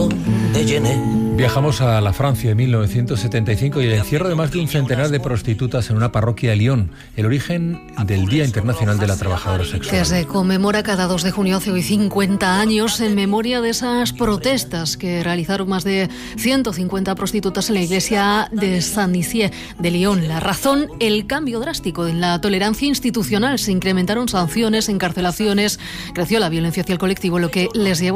Salón de Gené. Viajamos a la Francia de 1975 y el encierro de más de un centenar de prostitutas en una parroquia de Lyon, el origen del Día Internacional de la Trabajadora Sexual. Que se conmemora cada 2 de junio, hace hoy 50 años, en memoria de esas protestas que realizaron más de 150 prostitutas en la iglesia de Saint-Nizier de Lyon. La razón, el cambio drástico en la tolerancia institucional. Se incrementaron sanciones, encarcelaciones, creció la violencia hacia el colectivo, lo que les llevó